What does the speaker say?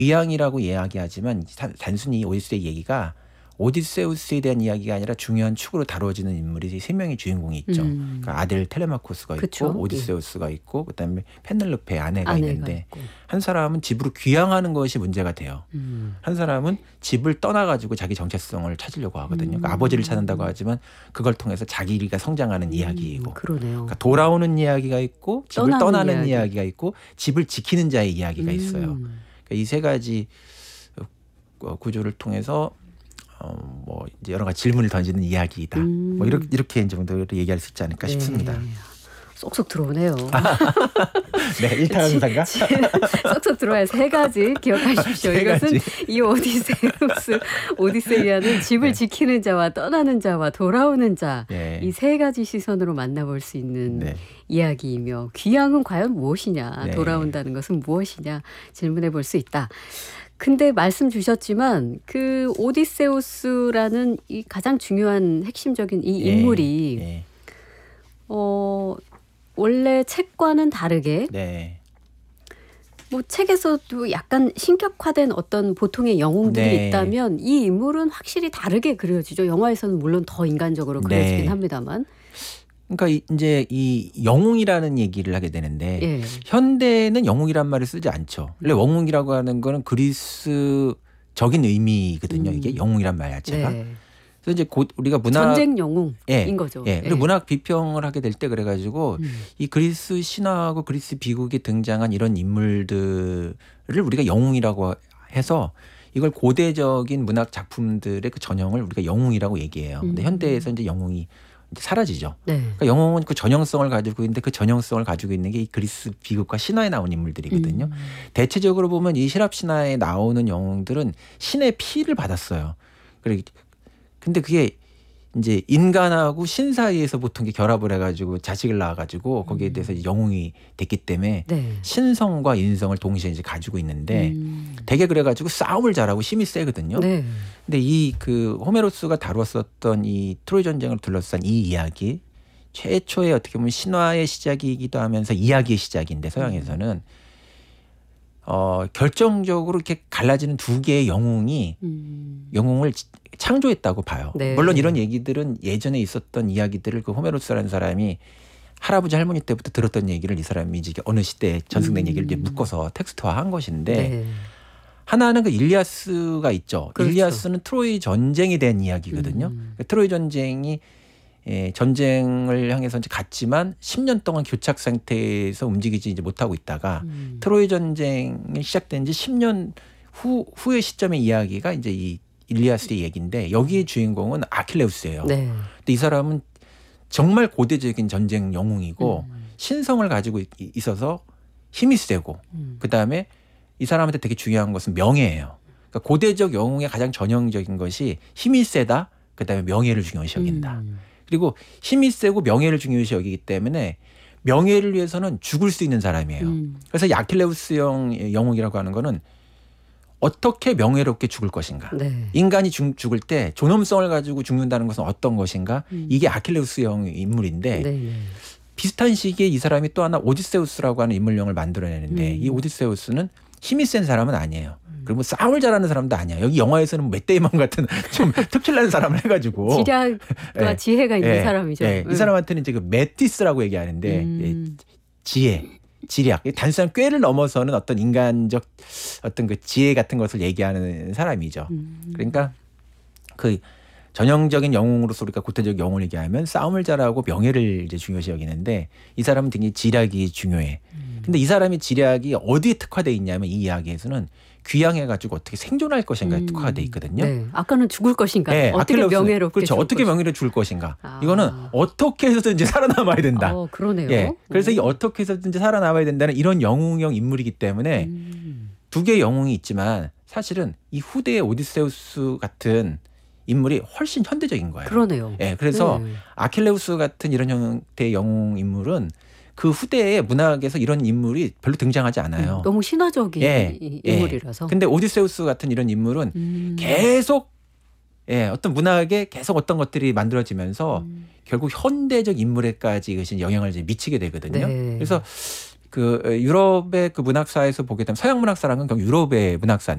귀향이라고 이야기하지만 단순히 오디세이 얘기가 오디세우스에 대한 이야기가 아니라 중요한 축으로 다뤄지는 인물이 세 명의 주인공이 있죠. 그러니까 아들 텔레마코스가 그쵸? 있고 오디세우스가 있고 그다음에 페넬로페 아내가 아내가 있는데 있고. 한 사람은 집으로 귀향하는 것이 문제가 돼요. 한 사람은 집을 떠나가지고 자기 정체성을 찾으려고 하거든요. 그러니까 아버지를 찾는다고 하지만 그걸 통해서 자기가 성장하는 이야기이고 그러네요. 그러니까 돌아오는 이야기가 있고 집을 떠나는 이야기. 이야기가 있고 집을 지키는 자의 이야기가 있어요. 그러니까 이 세 가지 구조를 통해서 뭐 이제 여러 가지 질문을 던지는 이야기이다. 뭐 이렇게 정도로 얘기할 수 있지 않을까 싶습니다. 쏙쏙 들어오네요. 네, 일타강사인가? 쏙쏙 들어와요. 세 가지 기억하십시오. 세 이것은 가지. 이 오디세이아는 집을 지키는 자와 떠나는 자와 돌아오는 자, 네. 이 세 가지 시선으로 만나볼 수 있는 네. 이야기이며 귀향은 과연 무엇이냐, 네. 돌아온다는 것은 무엇이냐 질문해 볼 수 있다. 근데 말씀 주셨지만 그 오디세우스라는 이 가장 중요한 핵심적인 이 인물이 네. 원래 책과는 다르게 네. 뭐 책에서도 약간 신격화된 어떤 보통의 영웅들이 네. 있다면 이 인물은 확실히 다르게 그려지죠. 영화에서는 물론 더 인간적으로 그려지긴 네. 합니다만. 그러니까 이제 이 영웅이라는 얘기를 하게 되는데 예. 현대는 영웅이란 말을 쓰지 않죠. 원래 영웅이라고 하는 거는 그리스적인 의미거든요. 이게 영웅이란 말 자체가. 네. 그래서 이제 곧 우리가 문학 전쟁 영웅인 거죠. 예. 그리고 문학 비평을 하게 될 때 그래가지고 이 그리스 신화하고 그리스 비극에 등장한 이런 인물들을 우리가 영웅이라고 해서 이걸 고대적인 문학 작품들의 그 전형을 우리가 영웅이라고 얘기해요. 근데 현대에서 이제 영웅이 이제 사라지죠. 네. 그러니까 영웅은 그 전형성을 가지고 있는데 그 전형성을 가지고 있는 게 이 그리스 비극과 신화에 나온 인물들이거든요. 대체적으로 보면 이 신랍 신화에 나오는 영웅들은 신의 피를 받았어요. 근데 그게 이제 인간하고 신 사이에서 보통 결합을 해가지고 자식을 낳아가지고 거기에 대해서 영웅이 됐기 때문에 네. 신성과 인성을 동시에 이제 가지고 있는데 되게 그래가지고 싸움을 잘하고 힘이 세거든요. 네. 근데 이 그 호메로스가 다루었었던 이 트로이 전쟁을 둘러싼 이 이야기 최초의 어떻게 보면 신화의 시작이기도 하면서 이야기의 시작인데 서양에서는 결정적으로 이렇게 갈라지는 두 개의 영웅을 창조했다고 봐요. 네. 물론 이런 얘기들은 예전에 있었던 이야기들을 그 호메로스라는 사람이 할아버지 할머니 때부터 들었던 얘기를 이 사람이 이제 어느 시대에 전승된 얘기를 이제 묶어서 텍스트화한 것인데 네. 하나는 그 일리아스가 있죠. 그렇죠. 일리아스는 트로이 전쟁에 대한 이야기거든요. 트로이 전쟁이 전쟁을 향해서 이제 갔지만 10년 동안 교착 상태에서 움직이지 이제 못하고 있다가 트로이 전쟁이 시작된 지 10년 후의 시점의 이야기가 이제 이 일리아스의 얘기인데 여기의 주인공은 아킬레우스예요. 네. 근데 이 사람은 정말 고대적인 전쟁 영웅이고 신성을 가지고 있어서 힘이 세고 그다음에 이 사람한테 되게 중요한 것은 명예예요. 그러니까 고대적 영웅의 가장 전형적인 것이 힘이 세다. 그다음에 명예를 중요시 여긴다. 그리고 힘이 세고 명예를 중요시 여기기 때문에 명예를 위해서는 죽을 수 있는 사람이에요. 그래서 이 아킬레우스형 영웅이라고 하는 거는 어떻게 명예롭게 죽을 것인가. 네. 인간이 죽을 때 존엄성을 가지고 죽는다는 것은 어떤 것인가. 이게 아킬레우스형 인물인데 네. 비슷한 시기에 이 사람이 또 하나 오디세우스라고 하는 인물령을 만들어내는데 이 오디세우스는 힘이 센 사람은 아니에요. 그리고 싸움을 잘하는 사람도 아니야. 여기 영화에서는 맷데이먼 같은 좀 특출난 사람을 해가지고 지략과 지혜가 있는 사람이죠. 이 사람한테는 이제 그 메티스라고 얘기하는데 지략, 단순한 꾀를 넘어서는 어떤 인간적 어떤 그 지혜 같은 것을 얘기하는 사람이죠. 그러니까 그 전형적인 영웅으로서 우리가 고대적 영웅을 얘기하면 싸움을 잘하고 명예를 이제 중요시 여기는데 이 사람은 굉장히 지략이 중요해. 근데 이 사람의 지략이 어디에 특화되어 있냐면 이 이야기에서는 귀향해가지고 어떻게 생존할 것인가에 특화되어 있거든요. 네. 아까는 죽을 것인가. 네, 어떻게 명예롭게 그렇죠. 죽을 어떻게 명예를 줄 것인가. 이거는 어떻게 해서든지 살아남아야 된다. 그러네요. 예. 그래서 이 어떻게 해서든지 살아남아야 된다는 이런 영웅형 인물이기 때문에 두 개의 영웅이 있지만 사실은 이 후대의 오디세우스 같은 인물이 훨씬 현대적인 거예요. 그러네요. 예. 그래서 아킬레우스 같은 이런 형태의 영웅 인물은 그 후대의 문학에서 이런 인물이 별로 등장하지 않아요. 너무 신화적인 인물이라서. 근데 오디세우스 같은 이런 인물은 계속 어떤 문학에 계속 어떤 것들이 만들어지면서 결국 현대적 인물에까지 이것이 영향을 미치게 되거든요. 네. 그래서 그 유럽의 그 문학사에서 보게 되면 서양 문학사랑은 결국 유럽의 문학사